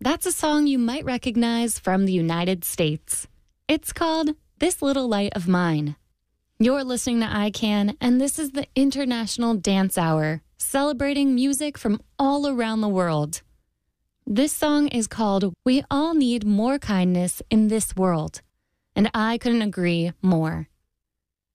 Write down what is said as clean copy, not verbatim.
That's a song you might recognize from the United States. It's called This Little Light of Mine. You're listening to ICANN, and this is the International Dance Hour, celebrating music from all around the world. This song is called We All Need More Kindness in This World, and I couldn't agree more.